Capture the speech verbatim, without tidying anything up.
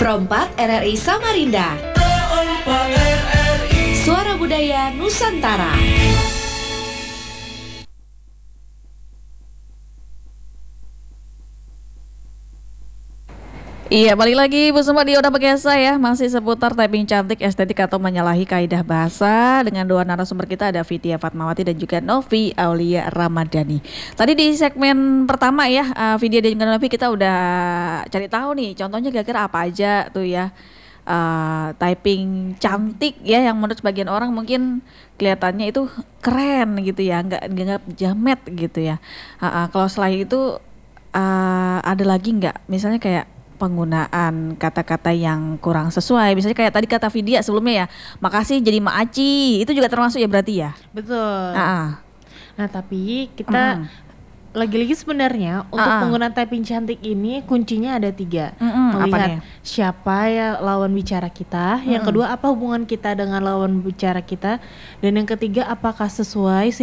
Pro empat R R I Samarinda. Suara Budaya Nusantara. Iya, balik lagi Bu Suma di Oda Begesa ya. Masih seputar typing cantik, estetik atau menyalahi kaidah bahasa. Dengan dua narasumber kita ada Vidya Fatmawati dan juga Novi Aulia Ramadhani. Tadi di segmen pertama ya, uh, Vidya dan juga Novi kita udah cari tahu nih. Contohnya kira-kira apa aja tuh ya. Uh, typing cantik ya, yang menurut sebagian orang mungkin kelihatannya itu keren gitu ya, nggak nggak jamet gitu ya. Uh, uh, kalau selain itu uh, ada lagi nggak? Misalnya kayak penggunaan kata-kata yang kurang sesuai, misalnya kayak tadi kata Vidya sebelumnya ya, makasih jadi maaci, itu juga termasuk ya berarti ya? Betul. Uh-uh. Nah tapi kita Mm-mm. lagi-lagi sebenarnya untuk Uh-uh. penggunaan typing cantik ini kuncinya ada tiga. Mm-mm, Melihat apanya? siapa ya lawan bicara kita, yang Mm-mm. kedua apa hubungan kita dengan lawan bicara kita, dan yang ketiga apakah sesuai